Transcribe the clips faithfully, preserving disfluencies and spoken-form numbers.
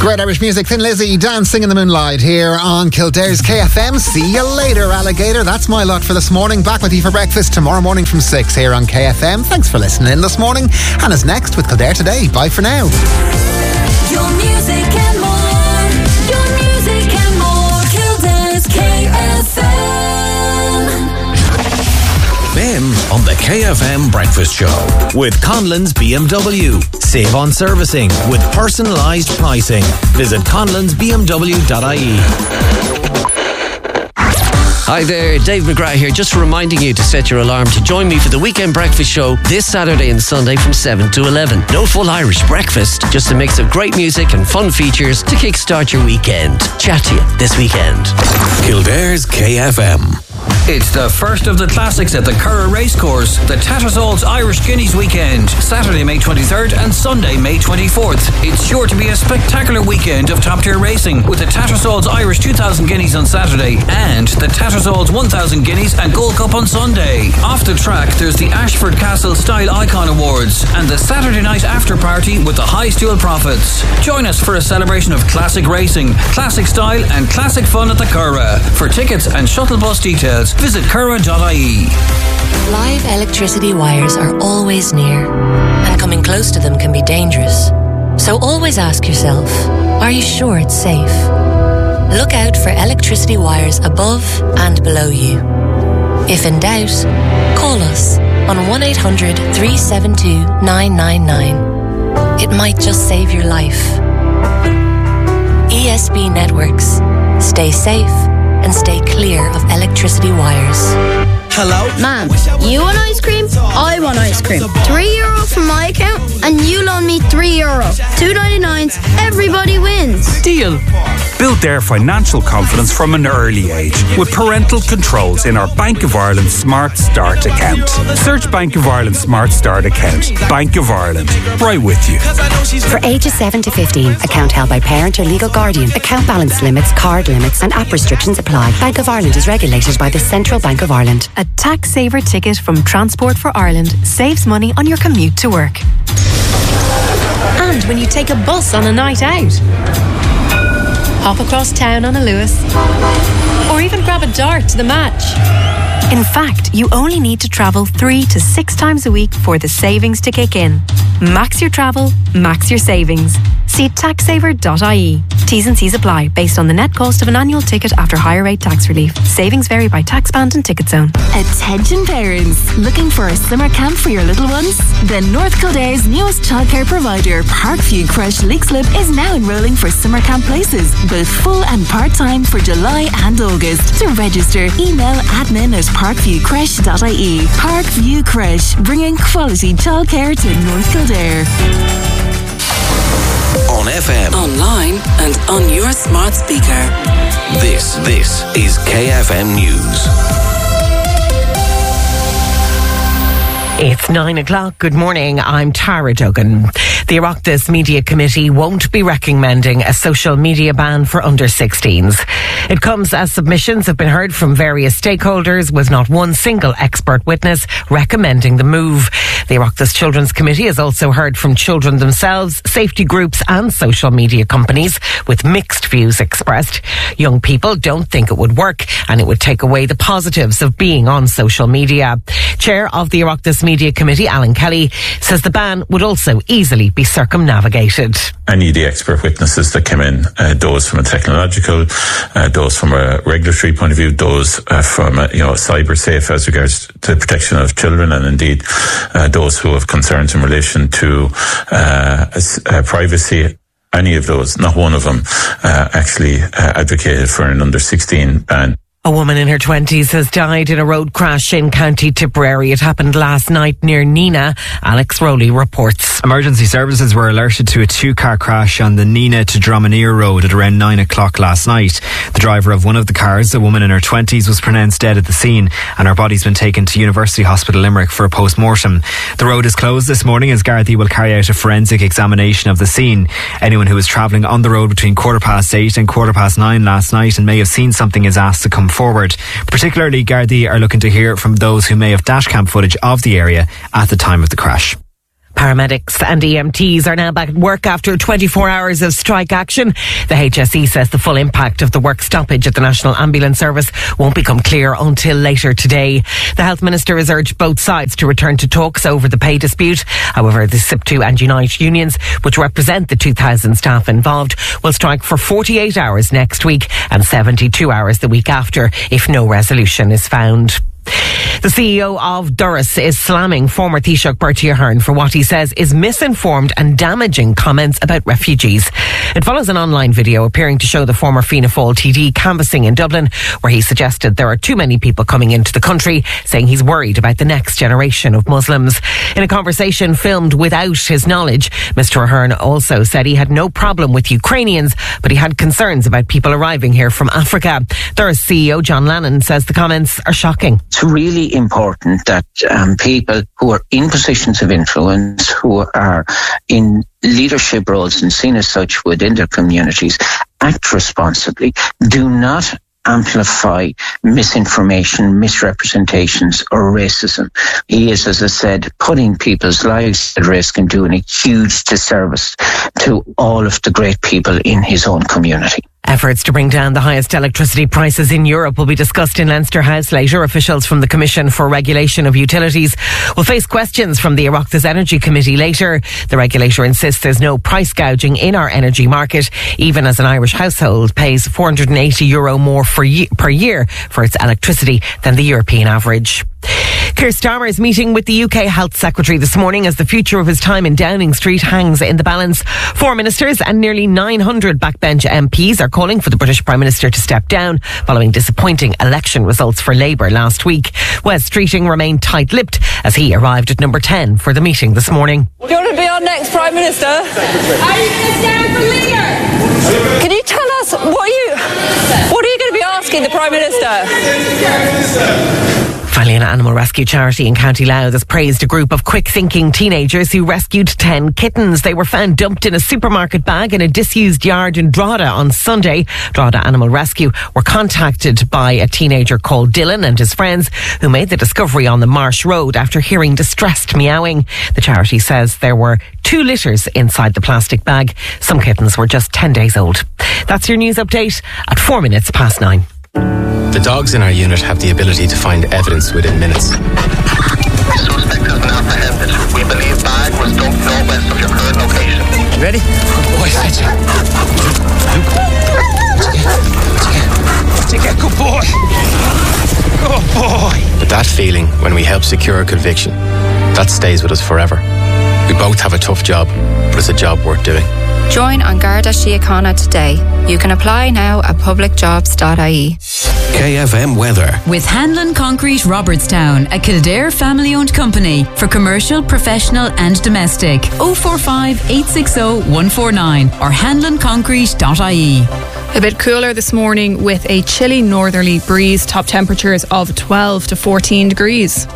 Great Irish music, Thin Lizzy, Dancing in the Moonlight here on Kildare's K F M. See you later, alligator. That's my lot for this morning. Back with you for breakfast tomorrow morning from six here on K F M. Thanks for listening in this morning. Hannah's next with Kildare Today. Bye for now. Your music and more. Your music and more. Kildare's K F M. Ben on the K F M Breakfast Show with Conlon's B M W. Save on servicing with personalised pricing. Visit conlons b m w dot i e. Hi there, Dave McGrath here, just reminding you to set your alarm to join me for the Weekend Breakfast Show this Saturday and Sunday from seven to eleven. No full Irish breakfast, just a mix of great music and fun features to kickstart your weekend. Chat to you this weekend. Kildare's K F M. It's the first of the classics at the Curragh Racecourse, the Tattersalls Irish Guineas Weekend, Saturday, May twenty-third and Sunday, May twenty-fourth. It's sure to be a spectacular weekend of top-tier racing with the Tattersalls Irish two thousand Guineas on Saturday and the Tattersalls one thousand Guineas and Gold Cup on Sunday. Off the track, there's the Ashford Castle Style Icon Awards and the Saturday night after party with the High Stool Profits. Join us for a celebration of classic racing, classic style and classic fun at the Curragh. For tickets and shuttle bus details, visit curragh dot i e. Live electricity wires are always near, and coming close to them can be dangerous. So always ask yourself, are you sure it's safe? Look out for electricity wires above and below you. If in doubt, call us on one eight hundred, three seven two, nine nine nine. It might just save your life. E S B Networks. Stay safe and stay clear of electricity wires. Hello? Mom, you want ice cream? I want ice cream. Three euro from my account and you loan me three euro. Two ninety-nines, everybody wins. Deal. Build their financial confidence from an early age with parental controls in our Bank of Ireland Smart Start account. Search Bank of Ireland Smart Start account. Bank of Ireland. Right with you. For ages seven to fifteen, account held by parent or legal guardian. Account balance limits, card limits and app restrictions apply. Bank of Ireland is regulated by the Central Bank of Ireland. A tax saver ticket from Transport for Ireland saves money on your commute to work. And when you take a bus on a night out. Hop across town on a Lewis. Or even grab a dart to the match. In fact, you only need to travel three to six times a week for the savings to kick in. Max your travel, max your savings. See tax saver dot i e. T's and C's apply based on the net cost of an annual ticket after higher rate tax relief. Savings vary by tax band and ticket zone. Attention parents, looking for a summer camp for your little ones? Then North Kildare's newest childcare provider, Parkview Creche Leixlip, is now enrolling for summer camp places, both full and part-time for July and August. To register, email admin at parkview creche dot i e. Parkview Creche, bringing quality childcare to North Kildare. On F M, online and on your smart speaker. This, this is K F M News. It's nine o'clock. Good morning. I'm Tara Duggan. The Oireachtas Media Committee won't be recommending a social media ban for under sixteens. It comes as submissions have been heard from various stakeholders with not one single expert witness recommending the move. The Oireachtas Children's Committee has also heard from children themselves, safety groups and social media companies with mixed views expressed. Young people don't think it would work and it would take away the positives of being on social media. Chair of the Oireachtas Media Committee, Alan Kelly, says the ban would also easily be circumnavigated. Any of the expert witnesses that came in, uh, those from a technological, uh, those from a regulatory point of view, those uh, from a, you know, cyber safe as regards to the protection of children, and indeed uh, those who have concerns in relation to uh, uh, privacy. Any of those, not one of them, uh, actually uh, advocated for an under sixteen ban. A woman in her twenties has died in a road crash in County Tipperary. It happened last night near Nina. Alex Rowley reports. Emergency services were alerted to a two-car crash on the Nina to Dromineer road at around nine o'clock last night. The driver of one of the cars, a woman in her twenties, was pronounced dead at the scene and her body's been taken to University Hospital Limerick for a post-mortem. The road is closed this morning as Gardaí will carry out a forensic examination of the scene. Anyone who was travelling on the road between quarter past eight and quarter past nine last night and may have seen something is asked to come forward. Particularly, Gardaí are looking to hear from those who may have dashcam footage of the area at the time of the crash. Paramedics and E M Ts are now back at work after twenty-four hours of strike action. The H S E says the full impact of the work stoppage at the National Ambulance Service won't become clear until later today. The Health Minister has urged both sides to return to talks over the pay dispute. However, the S I P two and Unite unions, which represent the two thousand staff involved, will strike for forty-eight hours next week and seventy-two hours the week after if no resolution is found. The C E O of Durras is slamming former Taoiseach Bertie Ahern for what he says is misinformed and damaging comments about refugees. It follows an online video appearing to show the former Fianna Fáil T D canvassing in Dublin, where he suggested there are too many people coming into the country, saying he's worried about the next generation of Muslims. In a conversation filmed without his knowledge, Mr Ahern also said he had no problem with Ukrainians, but he had concerns about people arriving here from Africa. Durras C E O John Lannon says the comments are shocking. It's really important that um, people who are in positions of influence, who are in leadership roles and seen as such within their communities, act responsibly. Do not amplify misinformation, misrepresentations or racism. He is, as I said, putting people's lives at risk and doing a huge disservice to all of the great people in his own community. Efforts to bring down the highest electricity prices in Europe will be discussed in Leinster House later. Officials from the Commission for Regulation of Utilities will face questions from the Oireachtas Energy Committee later. The regulator insists there's no price gouging in our energy market, even as an Irish household pays four hundred eighty euro more for ye- per year for its electricity than the European average. Keir Starmer is meeting with the U K Health Secretary this morning as the future of his time in Downing Street hangs in the balance. Four ministers and nearly nine hundred backbench M Ps are calling for the British Prime Minister to step down following disappointing election results for Labour last week. Wes Streeting remained tight-lipped as he arrived at number ten for the meeting this morning. Do you want to be our next Prime Minister? Are you going to stand for leader? Can you tell us what are you, what are you going to be asking the Prime Minister? Valiant Animal Rescue Charity in County Louth has praised a group of quick-thinking teenagers who rescued ten kittens. They were found dumped in a supermarket bag in a disused yard in Drogheda on Sunday. Drogheda Animal Rescue were contacted by a teenager called Dylan and his friends who made the discovery on the Marsh Road after hearing distressed meowing. The charity says there were two litters inside the plastic bag. Some kittens were just ten days old. That's your news update at four minutes past nine. The dogs in our unit have the ability to find evidence within minutes. The suspect has been apprehended. We believe bag was dumped northwest of your current location. Ready? Good boy, fetch it. Take it, good boy. Good boy. But that feeling when we help secure a conviction, that stays with us forever. We both have a tough job, but it's a job worth doing. Join An Garda Síochána today. You can apply now at public jobs dot I E. K F M weather. With Hanlon Concrete Robertstown, a Kildare family-owned company for commercial, professional and domestic. oh four five, eight six oh, one four nine or hanlon concrete dot I E. A bit cooler this morning with a chilly northerly breeze. Top temperatures of twelve to fourteen degrees.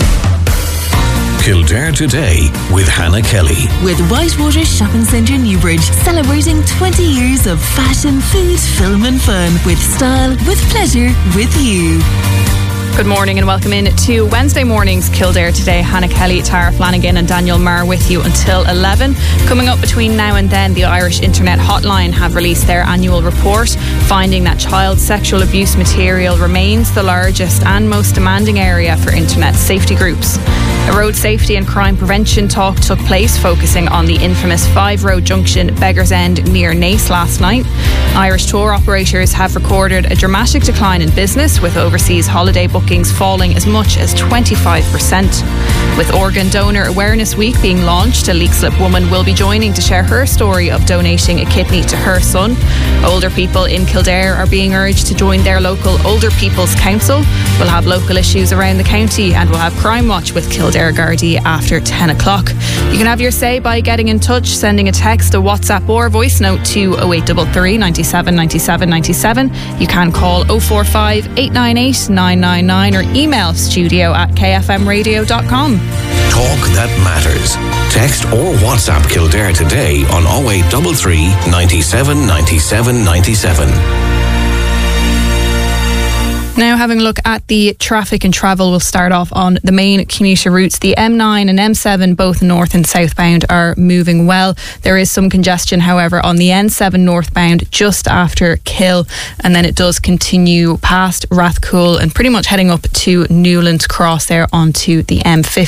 Kildare Today with Hannah Kelly. With Whitewater Shopping Centre Newbridge, celebrating twenty years of fashion, food, film and fun. With style, with pleasure, with you. Good morning and welcome in to Wednesday morning's Kildare Today. Hannah Kelly, Tara Flanagan and Daniel Marr with you until eleven. Coming up between now and then, the Irish Internet Hotline have released their annual report, finding that child sexual abuse material remains the largest and most demanding area for internet safety groups. A road safety and crime prevention talk took place, focusing on the infamous Five Road Junction Beggar's End near Naas last night. Irish tour operators have recorded a dramatic decline in business, with overseas holiday bookings falling as much as twenty-five percent. With Organ Donor Awareness Week being launched, a Leixlip woman will be joining to share her story of donating a kidney to her son. Older people in Kildare are being urged to join their local Older People's Council. We'll have local issues around the county and we'll have Crime Watch with Kildare Gardaí after ten o'clock. You can have your say by getting in touch, sending a text, a WhatsApp or voice note to oh eight three three, nine seven nine seven nine seven. You can call oh four five, eight nine eight, nine nine nine or email studio at k f m radio dot com. Talk that matters. Text or WhatsApp Kildare Today on oh eight three three, nine seven nine seven nine seven. Now having a look at the traffic and travel, we'll start off on the main commuter routes. The M nine and M seven, both north and southbound, are moving well. There is some congestion, however, on the N seven northbound just after Kill, and then it does continue past Rathcoole and pretty much heading up to Newlands Cross there onto the M fifty.